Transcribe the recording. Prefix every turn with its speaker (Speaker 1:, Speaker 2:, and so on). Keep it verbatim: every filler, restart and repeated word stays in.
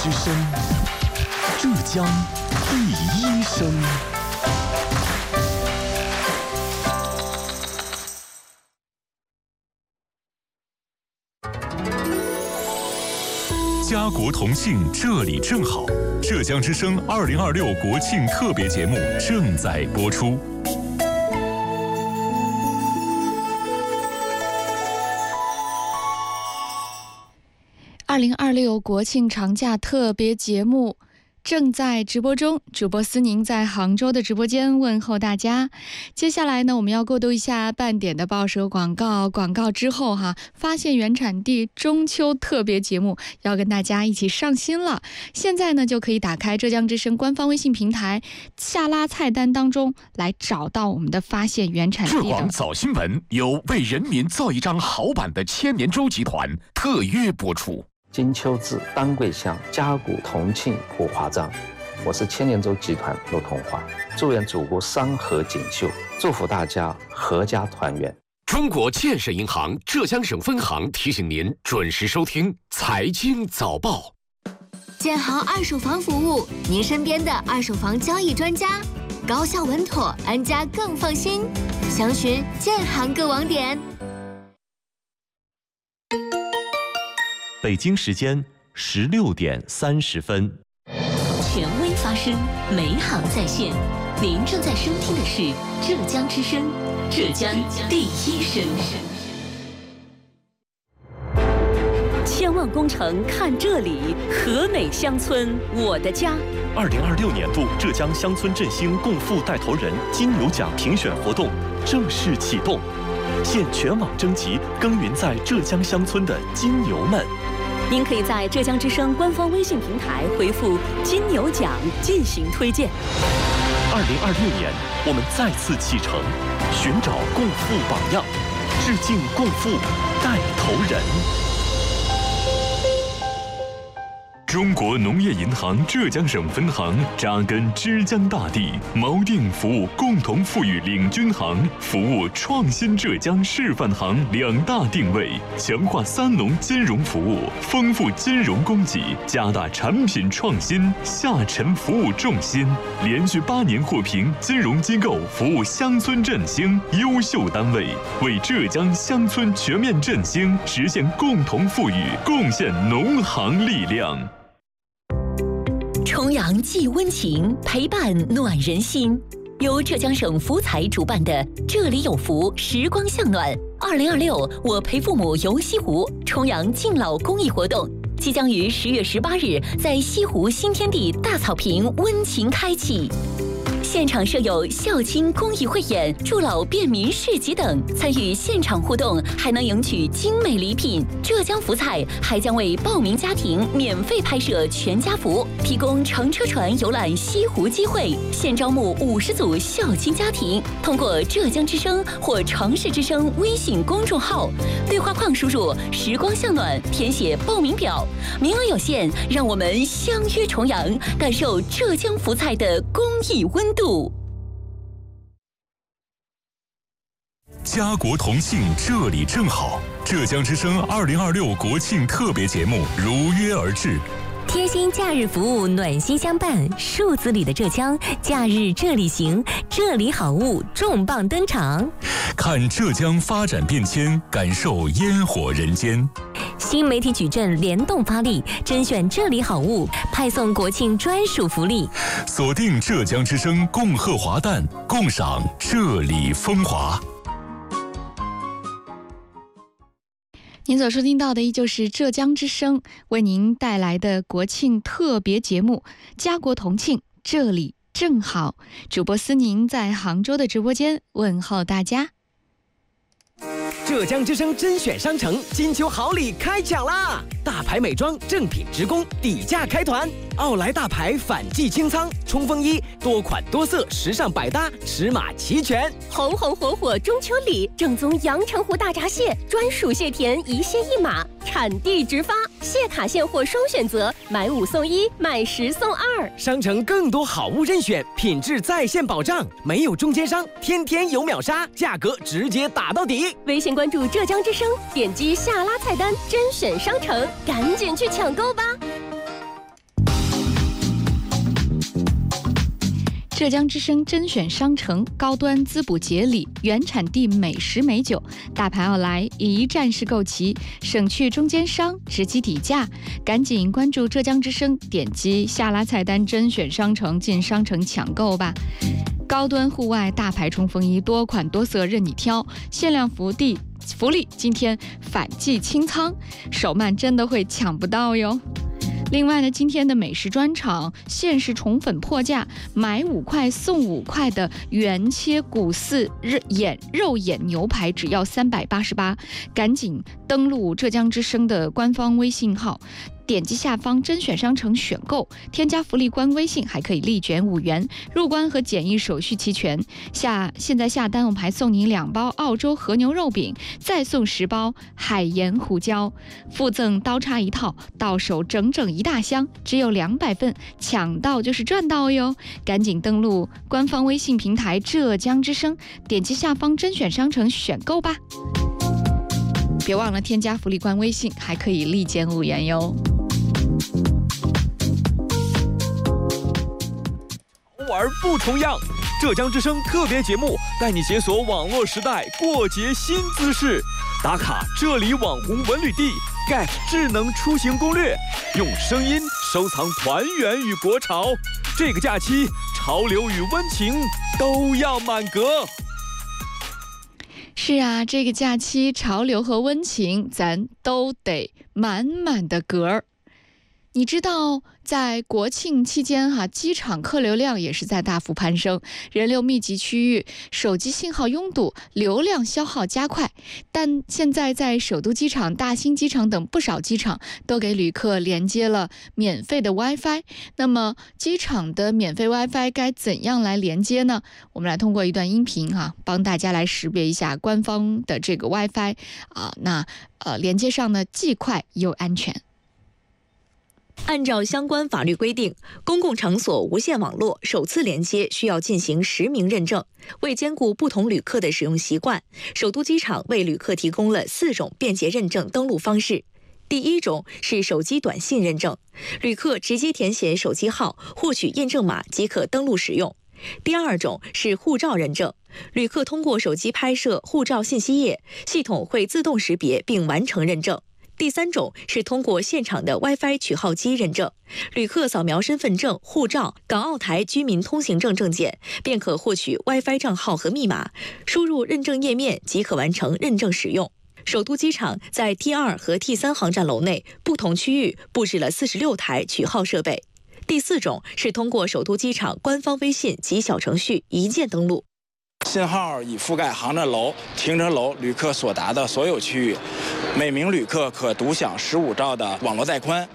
Speaker 1: 之声，浙江第一声。家国同庆，这里正好。浙江之声二零二六国庆特别节目正在播出。
Speaker 2: 二零二六国庆长假特别节目正在直播中，主播思宁在杭州的直播间问候大家。接下来呢，我们要过渡一下半点的报时广告，广告之后哈，发现原产地中秋特别节目要跟大家一起上新了。现在呢，就可以打开浙江之声官方微信平台，下拉菜单当中来找到我们的发现原产地的。
Speaker 1: 浙广早新闻由为人民造一张好版的千年舟集团特约播出。
Speaker 3: 金秋至，丹桂香，家国同庆普华章。我是千年舟集团陆同华，祝愿祖国山河锦绣，祝福大家阖家团圆。
Speaker 1: 中国建设银行浙江省分行提醒您准时收听财经早报。
Speaker 4: 建行二手房服务，您身边的二手房交易专家，高效稳妥，安家更放心。详询建行各网点。
Speaker 5: 北京时间十六点三十分，
Speaker 6: 权威发声，美好在线。您正在收听的是浙江之声，浙江第一声。千万工程看这里，和美乡村我的家。
Speaker 5: 二零二六年度浙江乡村振兴共富带头人金牛奖评选活动正式启动，现全网征集耕耘在浙江乡村的金牛们。
Speaker 6: 您可以在浙江之声官方微信平台回复“金牛奖”进行推荐。
Speaker 5: 二零二六年，我们再次启程，寻找共富榜样，致敬共富带头人。
Speaker 7: 中国农业银行浙江省分行扎根之江大地，锚定服务共同富裕领军行、服务创新浙江示范行两大定位，强化三农金融服务，丰富金融供给，加大产品创新，下沉服务重心，连续八年获评金融机构服务乡村振兴优秀单位，为浙江乡村全面振兴实现共同富裕贡献农行力量。
Speaker 6: 重阳寄温情，陪伴暖人心。由浙江省福彩主办的“这里有福，时光向暖”二零二六我陪父母游西湖重阳敬老公益活动，即将于十月十八日在西湖新天地大草坪温情开启。现场设有孝亲公益汇演、助老便民市集等，参与现场互动还能赢取精美礼品。浙江福彩还将为报名家庭免费拍摄全家福，提供乘车船游览西湖机会，现招募五十组孝亲家庭。通过浙江之声或城市之声微信公众号对话框输入“时光向暖”，填写报名表，名额有限，让我们相约重阳，感受浙江福彩的公益温度。
Speaker 7: 家国同庆，这里正好。浙江之声二零二六国庆特别节目如约而至。
Speaker 6: 贴心假日服务，暖心相伴，数字里的浙江，假日这里行，这里好物重磅登场。
Speaker 7: 看浙江发展变迁，感受烟火人间。
Speaker 6: 新媒体矩阵联动发力，甄选这里好物，派送国庆专属福利。
Speaker 7: 锁定浙江之声，共贺华诞，共赏这里风华。
Speaker 2: 您所收听到的依旧是浙江之声为您带来的国庆特别节目《家国同庆，这里正好》。主播思宁在杭州的直播间问候大家。
Speaker 8: 浙江之声甄选商城金秋好礼开抢啦！大牌美妆正品直供，底价开团。奥莱大牌反季清仓冲锋衣，多款多色，时尚百搭，尺码齐全。
Speaker 9: 红红火火中秋礼，正宗阳澄湖大闸蟹，专属蟹田一蟹一码，产地直发，蟹卡现货双选择，买五送一，买十送二。
Speaker 8: 商城更多好物任选，品质在线保障，没有中间商，天天有秒杀，价格直接打到底。
Speaker 9: 微信关注浙江之声，点击下拉菜单甄选商城，赶紧去抢购吧。
Speaker 2: 浙江之声甄选商城高端滋补节礼，原产地美食美酒，大牌奥莱一站式购齐，省去中间商，直击底价。赶紧关注浙江之声，点击下拉菜单甄选商城进商城抢购吧。高端户外大牌冲锋衣，多款多色任你挑，限量福利福利，今天反季清仓，手慢真的会抢不到哟。另外呢，今天的美食专场限时宠粉破价，买五块送五块的原切骨丝眼肉眼牛排只要三百八十八，赶紧登录浙江之声的官方微信号，点击下方甄选商城选购，添加福利官微信，还可以立减五元，入关和检疫手续齐全。下现在下单，我们还送您两包澳洲和牛肉饼，再送十包海盐胡椒，附赠刀叉一套，到手整整一大箱，只有两百份，抢到就是赚到哟！赶紧登录官方微信平台浙江之声，点击下方甄选商城选购吧。别忘了添加福利官微信，还可以立减五元哟。
Speaker 10: 玩不重样，浙江之声特别节目带你解锁网络时代过节新姿势，打卡这里网红文旅地 ，get 智能出行攻略，用声音收藏团圆与国潮。这个假期，潮流与温情都要满格。
Speaker 2: 是啊，这个假期潮流和温情，咱都得满满的格儿。你知道，在国庆期间哈、啊，机场客流量也是在大幅攀升，人流密集区域手机信号拥堵，流量消耗加快。但现在在首都机场、大兴机场等不少机场都给旅客连接了免费的 WiFi。那么，机场的免费 WiFi 该怎样来连接呢？我们来通过一段音频哈、啊，帮大家来识别一下官方的这个 WiFi 啊，那呃连接上呢既快又安全。
Speaker 11: 按照相关法律规定，公共场所无线网络首次连接需要进行实名认证。为兼顾不同旅客的使用习惯，首都机场为旅客提供了四种便捷认证登录方式。第一种是手机短信认证，旅客直接填写手机号，获取验证码即可登录使用。第二种是护照认证，旅客通过手机拍摄护照信息页，系统会自动识别并完成认证。第三种是通过现场的 WiFi 取号机认证，旅客扫描身份证、护照、港澳台居民通行证证件，便可获取 WiFi 账号和密码，输入认证页面即可完成认证使用。首都机场在 T 二 和 T 三 航站楼内不同区域布置了四十六台取号设备。第四种是通过首都机场官方微信及小程序一键登录。
Speaker 12: 信号已覆盖航站楼、停车楼旅客所达的所有区域，每名旅客可独享十五兆的网络带宽。